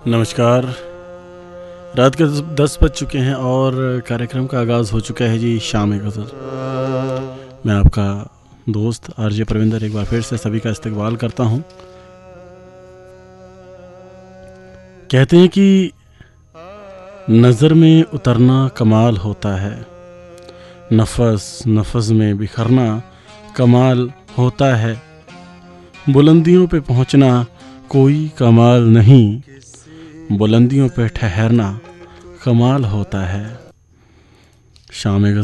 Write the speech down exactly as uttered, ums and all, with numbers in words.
नमस्कार। रात के दस बज चुके हैं और कार्यक्रम का आगाज़ हो चुका है जी शाम गज़ल। मैं आपका दोस्त आरजे प्रविंदर एक बार फिर से सभी का इस्तकबाल करता हूं। कहते हैं कि नज़र में उतरना कमाल होता है, नफस नफस में बिखरना कमाल होता है, बुलंदियों पे पहुंचना कोई कमाल नहीं, बुलंदियों पे ठहरना कमाल होता है। शाम